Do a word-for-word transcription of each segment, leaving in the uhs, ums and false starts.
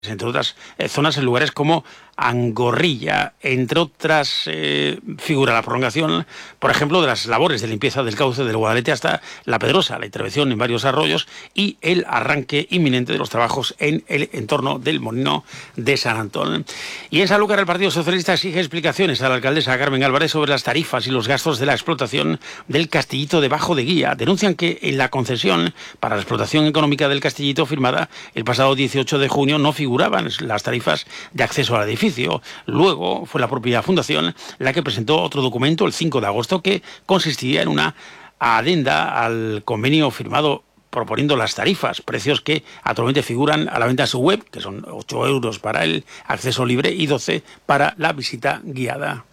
entre otras eh, zonas en lugares como Angorrilla. Entre otras eh, figura la prolongación, por ejemplo, de las labores de limpieza del cauce del Guadalete hasta La Pedrosa, la intervención en varios arroyos y el arranque inminente de los trabajos en el entorno del Molino de San Antón. Y en Sanlúcar el Partido Socialista exige explicaciones a la alcaldesa Carmen Álvarez sobre las tarifas y los gastos de la explotación del Castillito de Bajo de Guía. Denuncian que en la concesión para la explotación económica del Castillito firmada el pasado dieciocho de junio no figuraban las tarifas de acceso al edificio. Luego fue la propia Fundación la que presentó otro documento el cinco de agosto que consistía en una adenda al convenio firmado proponiendo las tarifas, precios que actualmente figuran a la venta en su web, que son ocho euros para el acceso libre y doce para la visita guiada.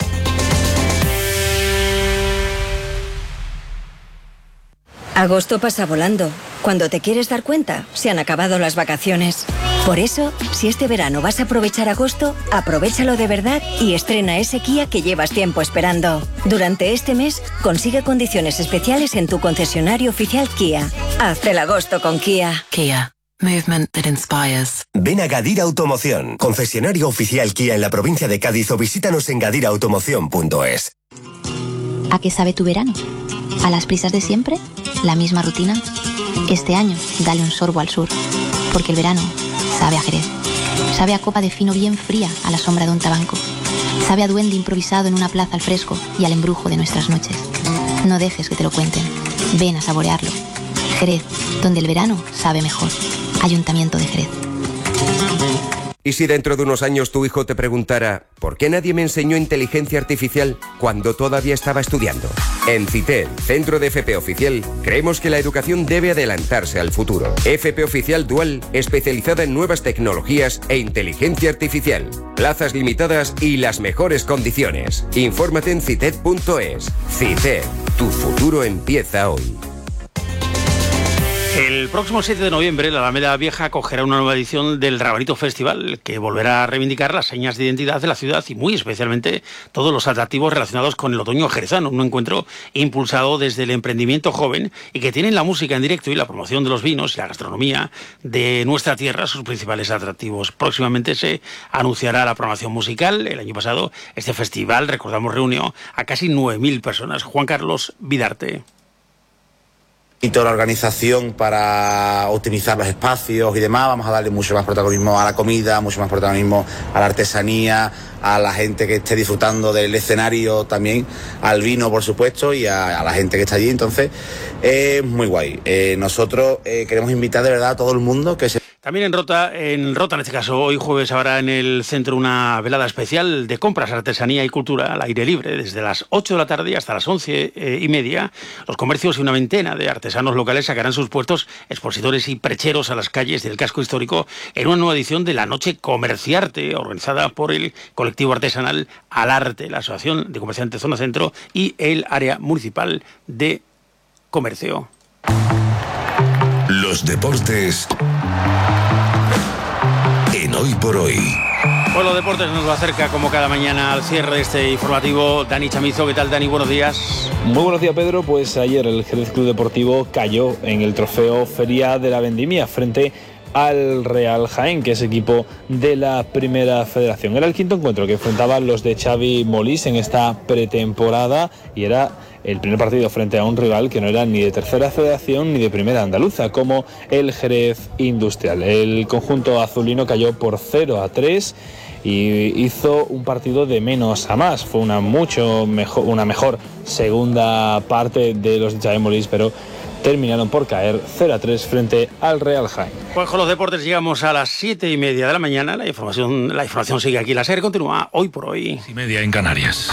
Agosto pasa volando. Cuando te quieres dar cuenta, se han acabado las vacaciones. Por eso, si este verano vas a aprovechar agosto, aprovéchalo de verdad y estrena ese Kia que llevas tiempo esperando. Durante este mes, consigue condiciones especiales en tu concesionario oficial Kia. Haz el agosto con Kia. Kia. Movement that inspires. Ven a Gadira Automoción, concesionario oficial Kia en la provincia de Cádiz, o visítanos en gadira automoción punto es. ¿A qué sabe tu verano? ¿A las prisas de siempre? ¿La misma rutina? Este año, dale un sorbo al sur, porque el verano sabe a Jerez. Sabe a copa de fino bien fría a la sombra de un tabanco. Sabe a duende improvisado en una plaza al fresco y al embrujo de nuestras noches. No dejes que te lo cuenten. Ven a saborearlo. Jerez, donde el verano sabe mejor. Ayuntamiento de Jerez. ¿Y si dentro de unos años tu hijo te preguntara ¿por qué nadie me enseñó inteligencia artificial cuando todavía estaba estudiando? En CITEL, Centro de F P Oficial, creemos que la educación debe adelantarse al futuro. F P Oficial Dual, especializada en nuevas tecnologías e inteligencia artificial. Plazas limitadas y las mejores condiciones. Infórmate en cited punto es. CITEL, tu futuro empieza hoy. El próximo siete de noviembre, la Alameda Vieja acogerá una nueva edición del Rabanito Festival, que volverá a reivindicar las señas de identidad de la ciudad y muy especialmente todos los atractivos relacionados con el otoño jerezano. Un encuentro impulsado desde el emprendimiento joven y que tiene la música en directo y la promoción de los vinos y la gastronomía de nuestra tierra sus principales atractivos. Próximamente se anunciará la programación musical. El año pasado este festival, recordamos, reunió a casi nueve mil personas. Juan Carlos Vidarte. Y toda la organización para optimizar los espacios y demás, vamos a darle mucho más protagonismo a la comida, mucho más protagonismo a la artesanía, a la gente que esté disfrutando del escenario también, al vino por supuesto y a, a la gente que está allí. Entonces es eh, muy guay. Eh, nosotros eh, queremos invitar de verdad a todo el mundo que se... También en Rota, en Rota en este caso, hoy jueves habrá en el centro una velada especial de compras, artesanía y cultura al aire libre, desde las ocho de la tarde hasta las once eh, y media. Los comercios y una veintena de artesanos locales sacarán sus puestos, expositores y precheros a las calles del casco histórico en una nueva edición de la Noche Comerciarte, organizada por el colectivo artesanal Alarte, la Asociación de Comerciantes Zona Centro y el Área Municipal de Comercio. Los deportes en Hoy por Hoy. Bueno, Deportes nos lo acerca como cada mañana al cierre de este informativo. Dani Chamizo, ¿qué tal, Dani? Buenos días. Muy buenos días, Pedro. Pues ayer el Jerez Club Deportivo cayó en el trofeo Feria de la Vendimia frente al Real Jaén, que es equipo de la Primera Federación. Era el quinto encuentro que enfrentaban los de Xavi Molís en esta pretemporada y era el primer partido frente a un rival que no era ni de Tercera Federación ni de Primera Andaluza, como el Jerez Industrial. El conjunto azulino cayó por cero a tres y hizo un partido de menos a más. Fue una mucho mejor, una mejor segunda parte de los de Xavi Molís, pero terminaron por caer cero a tres frente al Real Jaén. Pues con los deportes llegamos a las siete y media de la mañana. La información, la información sigue aquí. La serie continúa Hoy por Hoy. Y media en Canarias.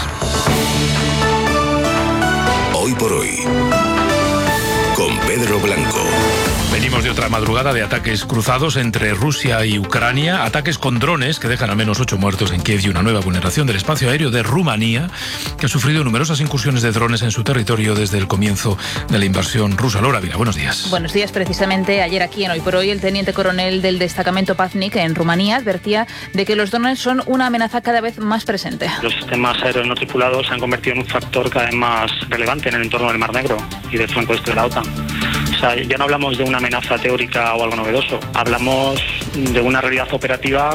Hoy por Hoy. Con Pedro Blanco. Venimos de otra madrugada de ataques cruzados entre Rusia y Ucrania, ataques con drones que dejan al menos ocho muertos en Kiev y una nueva vulneración del espacio aéreo de Rumanía, que ha sufrido numerosas incursiones de drones en su territorio desde el comienzo de la invasión rusa. Laura Vila, buenos días. Buenos días. Precisamente ayer aquí en Hoy por Hoy, el teniente coronel del destacamento Paznik en Rumanía advertía de que los drones son una amenaza cada vez más presente. Los sistemas aéreos no tripulados se han convertido en un factor cada vez más relevante en el entorno del Mar Negro y del flanco este de la OTAN. O sea, ya no hablamos de una amenaza teórica o algo novedoso, hablamos de una realidad operativa